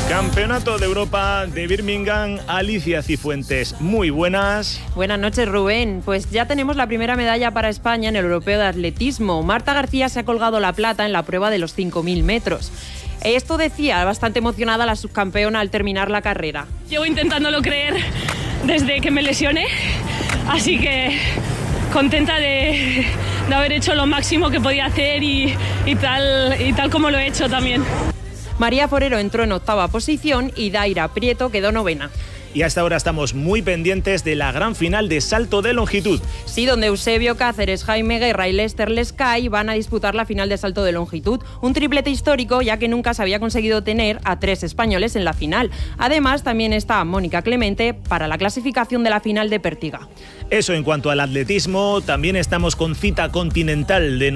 Campeonato de Europa de Birmingham, Alicia Cifuentes, muy buenas. Buenas noches, Rubén. Pues ya tenemos la primera medalla para España en el Europeo de Atletismo. Marta García se ha colgado la plata en la prueba de los 5.000 metros. Esto decía bastante emocionada la subcampeona al terminar la carrera. Llevo intentándolo creer desde que me lesioné, así que contenta de haber hecho lo máximo que podía hacer y tal como lo he hecho también. María Forero entró en octava posición y Daira Prieto quedó novena. Y hasta ahora estamos muy pendientes de la gran final de salto de longitud. Sí, donde Eusebio Cáceres, Jaime Guerra y Lester Lescay van a disputar la final de salto de longitud. Un triplete histórico, ya que nunca se había conseguido tener a 3 españoles en la final. Además, también está Mónica Clemente para la clasificación de la final de Pértiga. Eso en cuanto al atletismo. También estamos con cita continental de